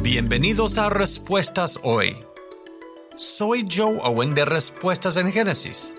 Bienvenidos a Respuestas Hoy. Soy Joe Owen de Respuestas en Génesis.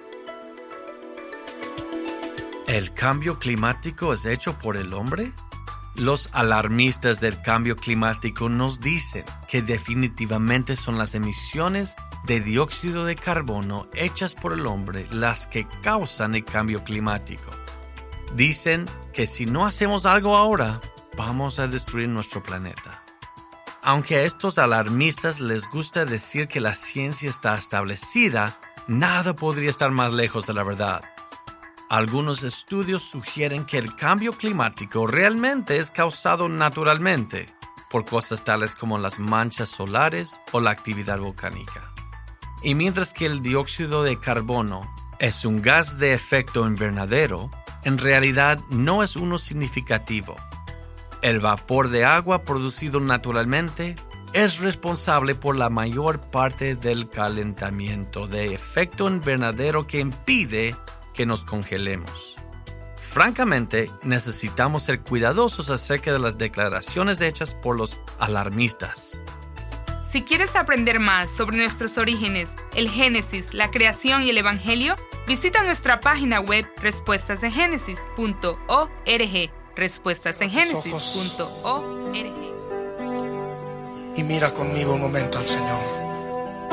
¿El cambio climático es hecho por el hombre? Los alarmistas del cambio climático nos dicen que definitivamente son las emisiones de dióxido de carbono hechas por el hombre las que causan el cambio climático. Dicen que si no hacemos algo ahora, vamos a destruir nuestro planeta. Aunque a estos alarmistas les gusta decir que la ciencia está establecida, nada podría estar más lejos de la verdad. Algunos estudios sugieren que el cambio climático realmente es causado naturalmente por cosas tales como las manchas solares o la actividad volcánica. Y mientras que el dióxido de carbono es un gas de efecto invernadero, en realidad no es uno significativo. El vapor de agua producido naturalmente es responsable por la mayor parte del calentamiento de efecto invernadero que impide que nos congelemos. Francamente, necesitamos ser cuidadosos acerca de las declaraciones hechas por los alarmistas. Si quieres aprender más sobre nuestros orígenes, el Génesis, la creación y el Evangelio, visita nuestra página web respuestasengenesis.org. respuestasengenesis.org. Y mira conmigo un momento al Señor.